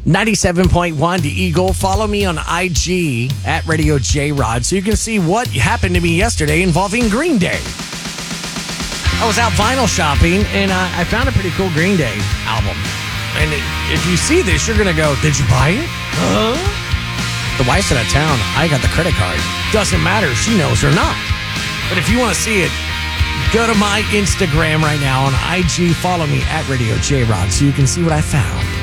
97.1 The Eagle. Follow me on IG at Radio J Rod so you can see what happened to me yesterday involving Green Day. I was out vinyl shopping and I found a pretty cool Green Day album. And if you see this, you're going to go, did you buy it? The wife's out of town. I got the credit card. Doesn't matter if she knows or not. But if you want to see it, go to my Instagram right now on IG. Follow me at Radio J Rod so you can see what I found.